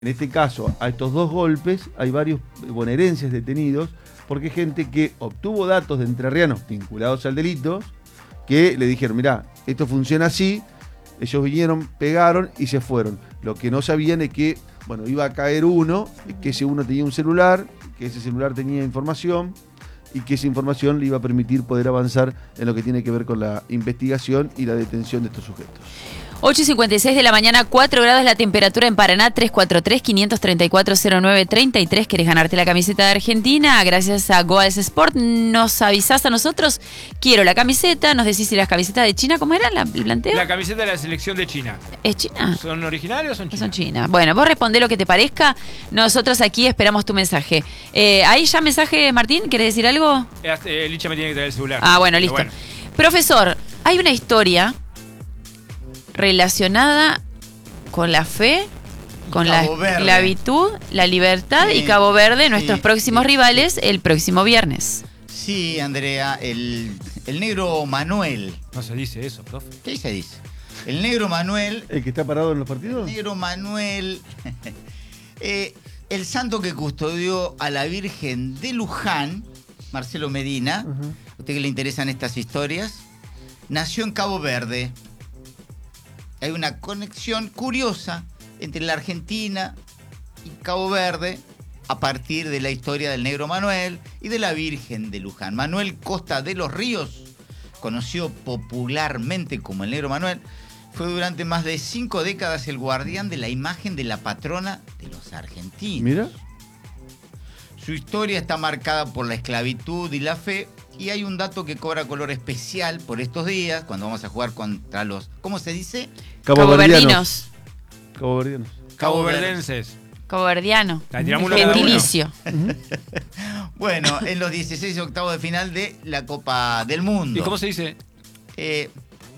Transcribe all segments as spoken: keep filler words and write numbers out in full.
En este caso, a estos dos golpes hay varios bonaerenses detenidos porque hay gente que obtuvo datos de entrerrianos vinculados al delito que le dijeron, mirá, esto funciona así, ellos vinieron, pegaron y se fueron. Lo que no sabían es que, bueno, iba a caer uno, que ese uno tenía un celular, que ese celular tenía información y que esa información le iba a permitir poder avanzar en lo que tiene que ver con la investigación y la detención de estos sujetos. ocho y cincuenta y seis de la mañana, cuatro grados la temperatura en Paraná, tres cuatro tres, cinco tres cuatro, cero nueve tres tres. ¿Querés ganarte la camiseta de Argentina? Gracias a Goals Sport. Nos avisás a nosotros. Quiero la camiseta. Nos decís si las camisetas de China, ¿cómo era la, el planteo? La camiseta de la selección de China. ¿Es China? ¿Son originales o son chinas? Son China. Bueno, vos respondés lo que te parezca. Nosotros aquí esperamos tu mensaje. Eh, ¿Ahí ya mensaje, Martín? ¿Querés decir algo? Eh, Licha me tiene que traer el celular. Ah, bueno, listo. Bueno. Profesor, hay una historia relacionada con la fe, con la esclavitud, la libertad sí, y Cabo Verde, nuestros sí, próximos sí, rivales, sí. el próximo viernes. Sí, Andrea, el, el negro Manuel. No se dice eso, profe. ¿Qué se dice? El negro Manuel. ¿El que está parado en los partidos? El negro Manuel. eh, el santo que custodió a la Virgen de Luján, Marcelo Medina, uh-huh. ¿A usted que le interesan estas historias? Nació en Cabo Verde. Hay una conexión curiosa entre la Argentina y Cabo Verde a partir de la historia del negro Manuel y de la Virgen de Luján. Manuel Costa de los Ríos, conocido popularmente como el negro Manuel, fue durante más de cinco décadas el guardián de la imagen de la patrona de los argentinos. Mira. Su historia está marcada por la esclavitud y la fe. Y hay un dato que cobra color especial por estos días, cuando vamos a jugar contra los... ¿Cómo se dice? Caboverdianos. Caboverdianos. Caboverdenses. Caboverdiano. Gentilicio. Bueno, en los dieciséis octavos de final de la Copa del Mundo. ¿Y cómo se dice? Eh,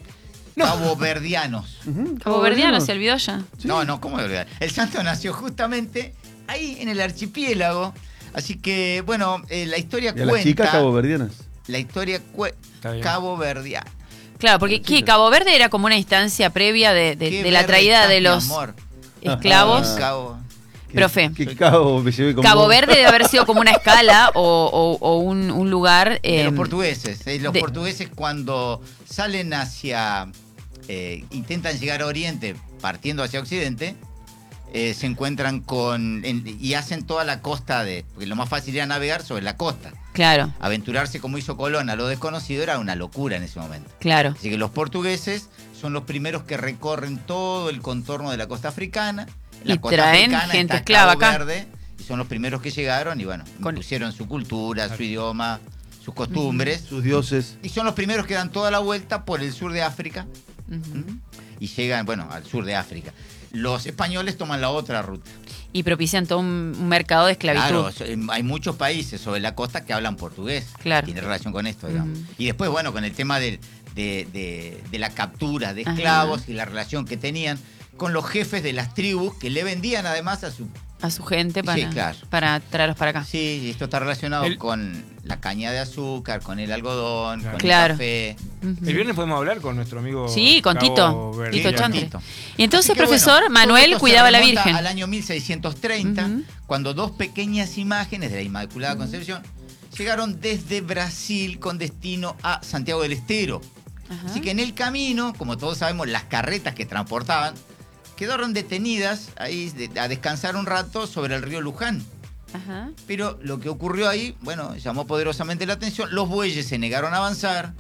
no. Caboverdianos. Uh-huh. Caboverdianos, se olvidó ya. Sí. No, no, ¿cómo olvidar? El santo nació justamente ahí en el archipiélago. Así que, bueno, eh, la historia ¿Y a cuenta... las chicas caboverdianas? La historia cuenta... Caboverdiana. Claro, porque ¿qué? Cabo Verde era como una instancia previa de, de, de la traída de los amor. esclavos. Ah, Cabo. Profe. ¿Qué, qué Cabo me llevé con Cabo vos? Verde debe haber sido como una escala o, o, o un, un lugar... Eh, de los eh, portugueses. Eh, los de... portugueses cuando salen hacia... Eh, intentan llegar a Oriente partiendo hacia Occidente... Eh, se encuentran con... En, y hacen toda la costa de... Porque lo más fácil era navegar sobre la costa. Claro. Aventurarse como hizo Colón a lo desconocido era una locura en ese momento. Claro. Así que los portugueses son los primeros que recorren todo el contorno de la costa africana. La y costa traen africana gente está esclava Cabo acá. Verde, y son los primeros que llegaron y bueno, con... pusieron su cultura, su idioma, sus costumbres. Uh-huh. Sus dioses. Y son los primeros que dan toda la vuelta por el sur de África. Uh-huh. Y llegan, bueno, al sur de África. Los españoles toman la otra ruta. Y propician todo un, un mercado de esclavitud. Claro, hay muchos países sobre la costa que hablan portugués. Claro. Tiene relación con esto, digamos. Uh-huh. Y después, bueno, con el tema de, de, de, de la captura de esclavos Ajá. y la relación que tenían con los jefes de las tribus que le vendían además a su... A su gente para, sí, claro. para traerlos para acá. Sí, esto está relacionado el... con la caña de azúcar, con el algodón, claro. con claro. el café. Uh-huh. El viernes podemos hablar con nuestro amigo... Sí, con Tito, Tito Chantre. Y entonces, que, profesor, bueno, Manuel cuidaba a la Virgen. Al año mil seiscientos treinta, uh-huh. cuando dos pequeñas imágenes de la Inmaculada uh-huh. Concepción llegaron desde Brasil con destino a Santiago del Estero. Uh-huh. Así que en el camino, como todos sabemos, las carretas que transportaban quedaron detenidas ahí de, a descansar un rato sobre el río Luján. Ajá. Pero lo que ocurrió ahí, bueno, llamó poderosamente la atención. Los bueyes se negaron a avanzar.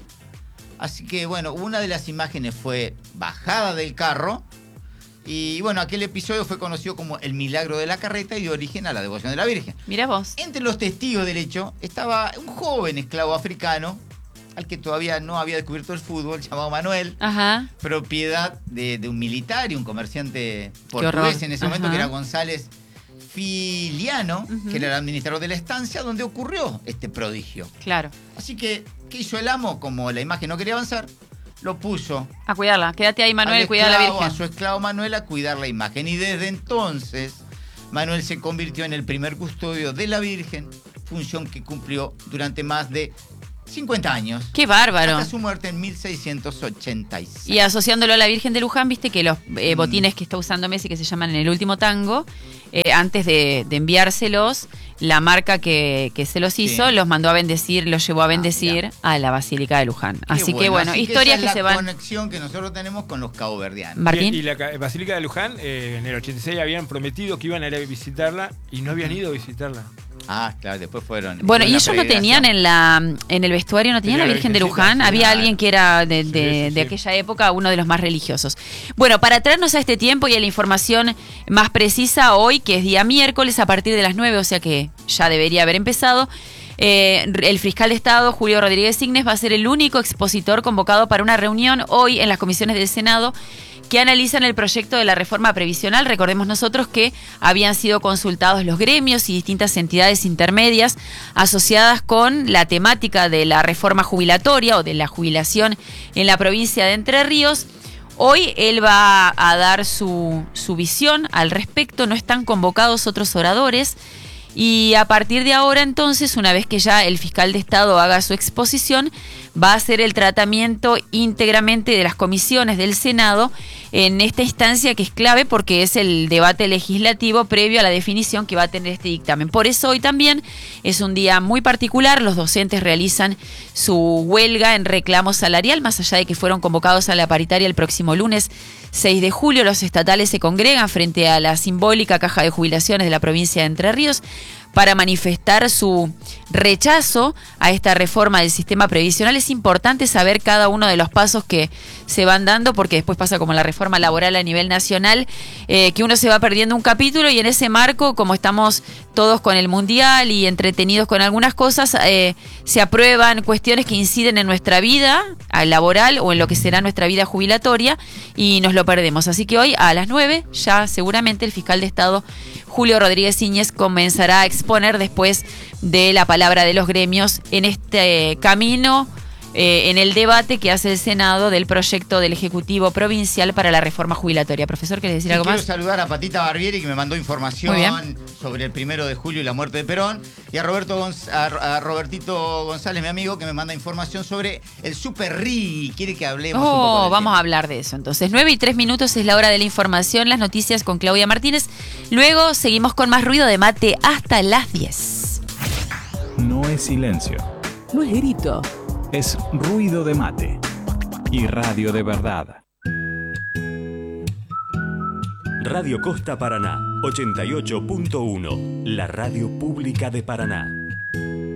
Así que, bueno, una de las imágenes fue bajada del carro. Y, bueno, aquel episodio fue conocido como el milagro de la carreta y dio origen a la devoción de la Virgen. Mirá vos. Entre los testigos del hecho estaba un joven esclavo africano al que todavía no había descubierto el fútbol, llamado Manuel, Ajá. propiedad de, de un militar y un comerciante portugués en ese momento, Ajá. que era González Filiano, uh-huh. que era el administrador de la estancia donde ocurrió este prodigio. Claro. Así que, ¿qué hizo el amo? Como la imagen no quería avanzar, lo puso a cuidarla. Quédate ahí, Manuel, cuidar a la Virgen. A su esclavo Manuel a cuidar la imagen. Y desde entonces, Manuel se convirtió en el primer custodio de la Virgen, función que cumplió durante más de cincuenta años. ¡Qué bárbaro! Hasta su muerte en mil seiscientos ochenta y seis. Y asociándolo a la Virgen de Luján, viste que los eh, Mm. botines que está usando Messi, que se llaman En el último tango, eh, antes de, de enviárselos, la marca que, que se los hizo, Sí. los mandó a bendecir, los llevó a Ah, bendecir mirá. a la Basílica de Luján. Qué Así que bueno, Así historias esa que es se la van... conexión que nosotros tenemos con los caboverdianos. Martín. Y, y la ca- Basílica de Luján, eh, en el ochenta y seis habían prometido que iban a ir a visitarla y no habían ido a visitarla. Ah, claro, después fueron. Bueno, fue y una ellos no peregrinación. tenían en la en el vestuario, no tenían Tenía la la Virgen de Virgencita, Luján, sí, había claro. alguien que era de, de- Sí, sí, de sí. aquella época uno de los más religiosos. Bueno, para traernos a este tiempo y a la información más precisa hoy, que es día miércoles a partir de las nueve, o sea que ya debería haber empezado, eh, el fiscal de Estado, Julio Rodríguez Signes, va a ser el único expositor convocado para una reunión hoy en las comisiones del Senado que analizan el proyecto de la reforma previsional. Recordemos nosotros que habían sido consultados los gremios y distintas entidades intermedias asociadas con la temática de la reforma jubilatoria o de la jubilación en la provincia de Entre Ríos. Hoy él va a dar su, su visión al respecto, no están convocados otros oradores. Y a partir de ahora, entonces, una vez que ya el fiscal de Estado haga su exposición, va a hacer el tratamiento íntegramente de las comisiones del Senado en esta instancia que es clave porque es el debate legislativo previo a la definición que va a tener este dictamen. Por eso hoy también es un día muy particular. Los docentes realizan su huelga en reclamo salarial, más allá de que fueron convocados a la paritaria el próximo lunes seis de julio. Los estatales se congregan frente a la simbólica caja de jubilaciones de la provincia de Entre Ríos para manifestar su rechazo a esta reforma del sistema previsional. Es importante saber cada uno de los pasos que se van dando, porque después pasa como la reforma laboral a nivel nacional, eh, que uno se va perdiendo un capítulo y en ese marco, como estamos todos con el mundial y entretenidos con algunas cosas, eh, se aprueban cuestiones que inciden en nuestra vida laboral o en lo que será nuestra vida jubilatoria y nos lo perdemos. Así que hoy a las nueve ya seguramente el fiscal de Estado Julio Rodríguez Signes comenzará a exponer después de la palabra de los gremios en este camino, eh, en el debate que hace el Senado del proyecto del Ejecutivo Provincial para la reforma jubilatoria. Profesor, ¿querés decir Sí, algo quiero más? saludar a Patita Barbieri, que me mandó Muy información bien. sobre el primero de julio y la muerte de Perón, y a Roberto Gonz- a, a Robertito González, mi amigo, que me manda información sobre el Super R I. Quiere que hablemos un poco Oh, del vamos tema. a hablar de eso. Entonces, nueve y tres minutos es la hora de la información, las noticias con Claudia Martínez. Luego seguimos con más ruido de mate hasta las diez. No es silencio, No es grito. es ruido de mate y radio de verdad. Radio Costa Paraná, ochenta y ocho punto uno, la radio pública de Paraná.